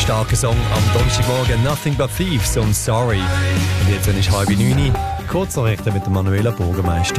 Starker Song am Donnerstagmorgen, Nothing But Thieves und Sorry. Und jetzt ist 8:30. Kurznachrichten mit dem Manuela Bürgermeister.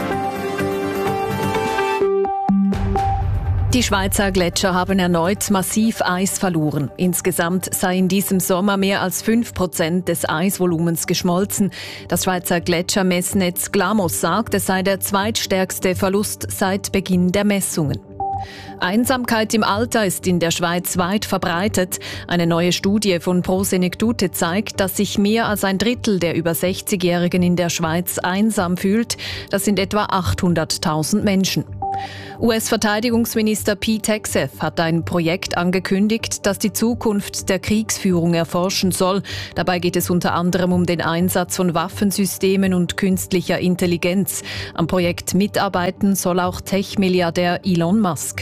Die Schweizer Gletscher haben erneut massiv Eis verloren. Insgesamt sei in diesem Sommer mehr als 5% des Eisvolumens geschmolzen. Das Schweizer Gletschermessnetz Glamos sagt, es sei der zweitstärkste Verlust seit Beginn der Messungen. Einsamkeit im Alter ist in der Schweiz weit verbreitet. Eine neue Studie von Pro Senectute zeigt, dass sich mehr als ein Drittel der über 60-Jährigen in der Schweiz einsam fühlt. Das sind etwa 800.000 Menschen. US-Verteidigungsminister Pete Hegseth hat ein Projekt angekündigt, das die Zukunft der Kriegsführung erforschen soll. Dabei geht es unter anderem um den Einsatz von Waffensystemen und künstlicher Intelligenz. Am Projekt mitarbeiten soll auch Tech-Milliardär Elon Musk.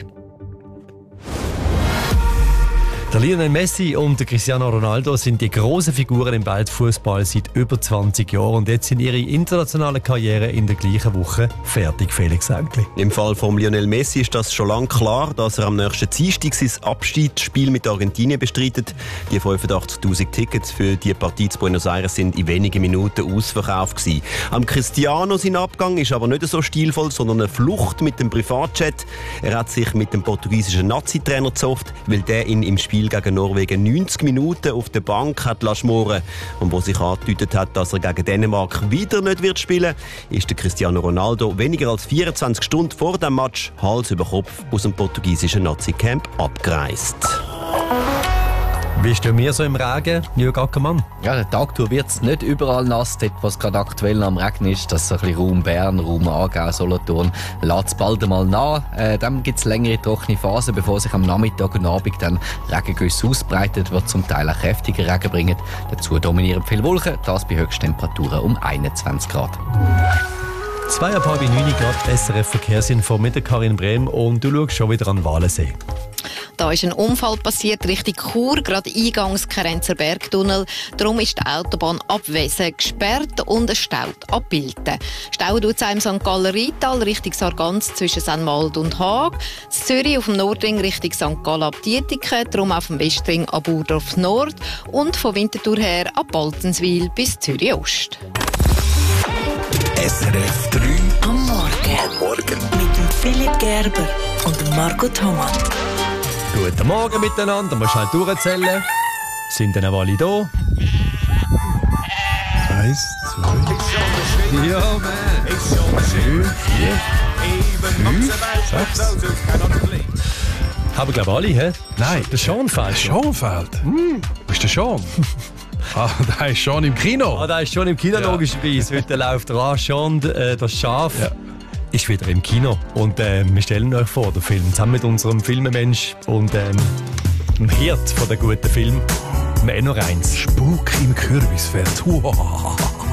Der Lionel Messi und der Cristiano Ronaldo sind die grossen Figuren im Weltfußball seit über 20 Jahren und jetzt sind ihre internationalen Karrieren in der gleichen Woche fertig, Felix Enkli. Im Fall von Lionel Messi ist das schon lange klar, dass er am nächsten Dienstag sein Abschiedsspiel mit Argentinien bestreitet. Die 85'000 Tickets für die Partie zu Buenos Aires sind in wenigen Minuten ausverkauft gewesen. Am Cristiano sein Abgang ist aber nicht so stilvoll, sondern eine Flucht mit dem Privatjet. Er hat sich mit dem portugiesischen Nazi-Trainer gezofft, weil der ihn im Spiel gegen Norwegen 90 Minuten auf der Bank hat schmoren. Und wo sich angedeutet hat, dass er gegen Dänemark wieder nicht wird spielen, ist der Cristiano Ronaldo weniger als 24 Stunden vor dem Match Hals über Kopf aus dem portugiesischen Nazi-Camp abgereist. Wie stehen wir so im Regen, Jürg Ackermann? Ja, der Tag wird es nicht überall nass. Dort, was gerade aktuell am Regen ist, das ist so ein bisschen Raum Bern, Raum Aargau, Solothurn, lässt es bald einmal nach. Dann gibt es längere trockene Phasen, bevor sich am Nachmittag und Abend dann Regengüsse ausbreitet, was zum Teil auch kräftiger Regen bringt. Dazu dominieren viele Wolken, das bei Höchsttemperaturen um 21 Grad. 8:30 Grad SRF Verkehrsinfo mit der Karin Brehm und du schaust schon wieder an Walensee. Da ist ein Unfall passiert Richtung Chur, gerade eingangs Kerenzer Bergtunnel. Darum ist die Autobahn ab Wesen gesperrt und es staut ab Bilten. Stau tut es im St. Galler Rheintal Richtung Sargans zwischen St. Mald und Haag. In Zürich auf dem Nordring Richtung St. Gallen ab Dietiken, darum auf dem Westring ab Burdorf Nord und von Winterthur her ab Baltenswil bis Zürich Ost. SRF 3 am Morgen. Mit dem Philipp Gerber und dem Marco Thomas. Guten Morgen miteinander, mal schnell durchzählen. Sind denn alle da? 1, 2, Ja, man. 3, 4, 5, 6. Haben glaube alle, hä? Nein, Der Sean fehlt. Sean fehlt. Wo ist der Sean? Der ist schon im Kino. Ah, der ist schon im Kino, Ja. logischerweise. Heute läuft er an. Sean, das Schaf, Ja. ist wieder im Kino. Und wir stellen euch vor, den Film, zusammen mit unserem Filmemensch und dem Hirt von der guten Film, dem Enno Reins. Spuk im Kürbisfeld.